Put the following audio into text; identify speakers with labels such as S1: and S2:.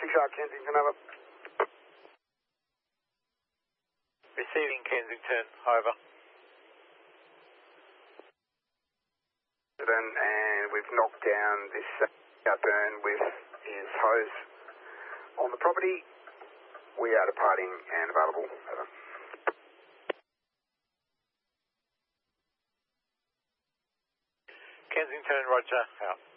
S1: Shark Kensington, over.
S2: Receiving Kensington, over.
S1: And we've knocked down this outburn with his hose on the property. We are departing and available, over.
S2: Kensington, roger, out.